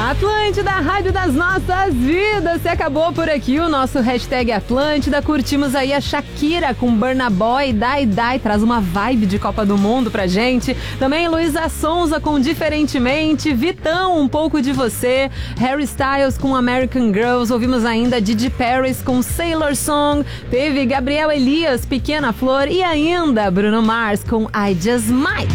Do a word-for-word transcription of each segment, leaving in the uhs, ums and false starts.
Atlântida, a rádio das nossas vidas. Se acabou por aqui o nosso hashtag Atlântida. Curtimos aí a Shakira com Burna Boy, Dai Dai, traz uma vibe de Copa do Mundo pra gente. Também Luísa Sonza com Diferentemente, Vitão, Um Pouco de Você, Harry Styles com American Girls, ouvimos ainda Didi Paris com Sailor Song, teve Gabriel Elias, Pequena Flor e ainda Bruno Mars com I Just Might.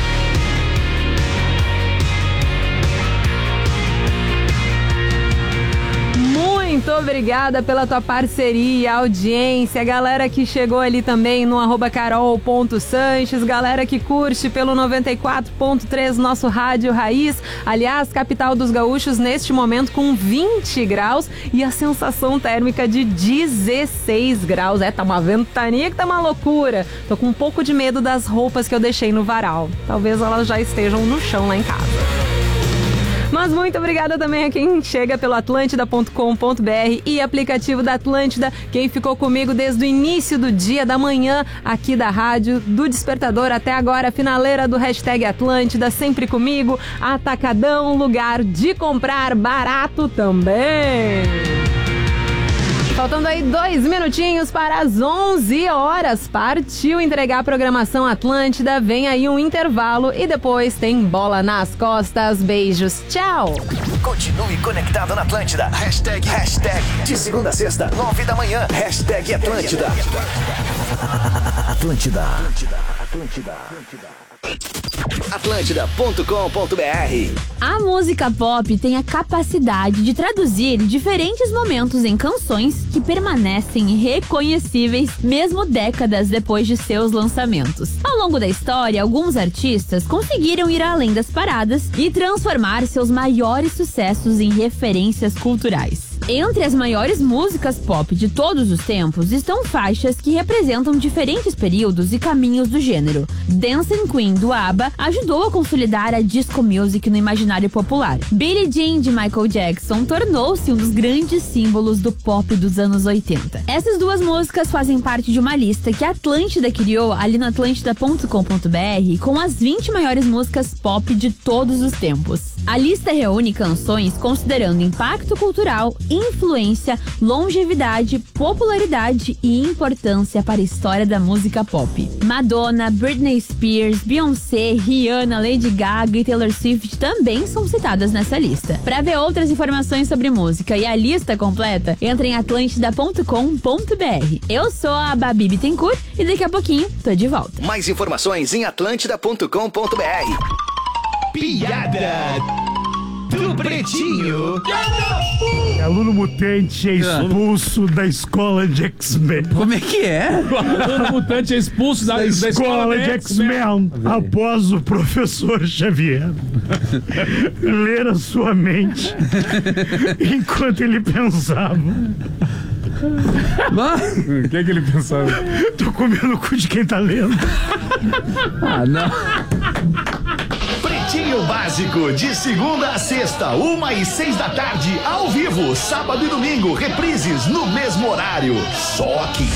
Muito obrigada pela tua parceria, audiência, galera que chegou ali também no arroba carol.sanches, galera que curte pelo noventa e quatro ponto três nosso rádio Raiz, aliás, capital dos gaúchos neste momento com vinte graus e a sensação térmica de dezesseis graus, é, tá uma ventania que tá uma loucura, tô com um pouco de medo das roupas que eu deixei no varal, talvez elas já estejam no chão lá em casa. Mas muito obrigada também a quem chega pelo atlântida ponto com ponto b r e aplicativo da Atlântida, quem ficou comigo desde o início do dia, da manhã, aqui da rádio, do despertador até agora, finaleira do hashtag Atlântida, sempre comigo, Atacadão, lugar de comprar barato também. Faltando aí dois minutinhos para as onze horas. Partiu entregar a programação Atlântida. Vem aí um intervalo e depois tem bola nas costas. Beijos, tchau. Continue conectado na Atlântida. Hashtag, hashtag de segunda a sexta, nove da manhã. Hashtag Atlântida. Atlântida. Atlântida. Atlântida. Atlântida ponto com ponto b r. A música pop tem a capacidade de traduzir diferentes momentos em canções que permanecem reconhecíveis mesmo décadas depois de seus lançamentos. Ao longo da história, alguns artistas conseguiram ir além das paradas e transformar seus maiores sucessos em referências culturais. Entre as maiores músicas pop de todos os tempos estão faixas que representam diferentes períodos e caminhos do gênero. Dancing Queen, do ABBA, ajudou a consolidar a disco music no imaginário popular. Billie Jean, de Michael Jackson, tornou-se um dos grandes símbolos do pop dos anos oitenta. Essas duas músicas fazem parte de uma lista que a Atlântida criou ali no atlântida ponto com ponto b r com as vinte maiores músicas pop de todos os tempos. A lista reúne canções considerando impacto cultural, influência, longevidade, popularidade e importância para a história da música pop. Madonna, Britney Spears, Beyoncé, Rihanna, Lady Gaga e Taylor Swift também são citadas nessa lista. Para ver outras informações sobre música e a lista completa, entre em atlântida ponto com ponto b r. Eu sou a Babi Bittencourt e daqui a pouquinho tô de volta. Mais informações em atlântida ponto com ponto b r. Piada do Pretinho. Aluno mutante é expulso da escola de X-Men. Como é que é? Aluno mutante é expulso da, da, da escola, escola de X-Men após o professor Xavier ler a sua mente enquanto ele pensava. O que é que ele pensava? Tô comendo o cu de quem tá lendo. Ah, não. Pretinho Básico, de segunda a sexta, uma e seis da tarde, ao vivo, sábado e domingo, reprises no mesmo horário. Só aqui